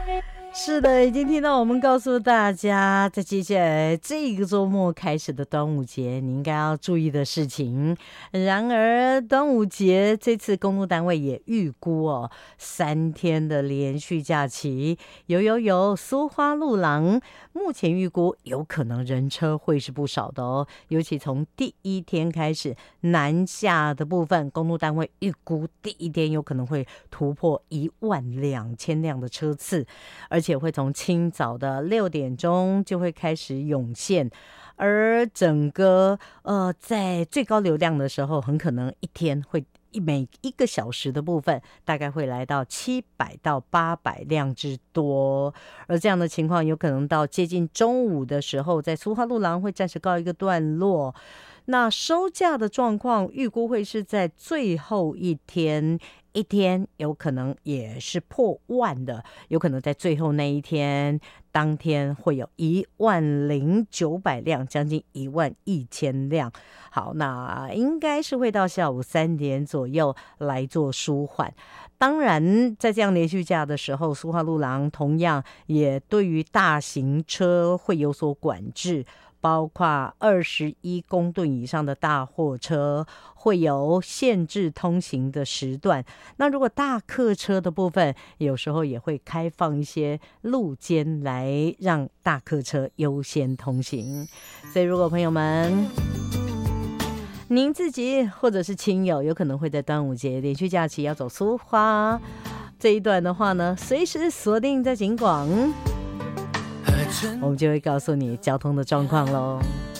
是的，已经听到我们告诉大家，在接下来这个周末开始的端午节，你应该要注意的事情。然而，端午节这次公路单位也预估3天的连续假期，有苏花路廊，目前预估有可能人车会是不少的哦。尤其从第一天开始，南下的部分，公路单位预估第一天有可能会突破12000辆的车次。而且会从清早的6点钟就会开始涌现，而整个在最高流量的时候，很可能一天会每1个小时的部分大概会来到700到800辆之多，而这样的情况有可能到接近中午的时候，在苏花路廊会暂时告一个段落。那收假的状况预估会是在最后一天有可能也是破万的，有可能在最后那一天当天会有10900辆，将近11000辆。好，那应该是会到下午3点左右来做舒缓。当然在这样连续假的时候，苏花路廊同样也对于大型车会有所管制，包括21公吨以上的大货车会有限制通行的时段。那如果大客车的部分，有时候也会开放一些路肩来让大客车优先通行。所以如果朋友们您自己或者是亲友有可能会在端午节连续假期要走苏花这一段的话呢，随时锁定在警广，我们就会告诉你交通的状况咯。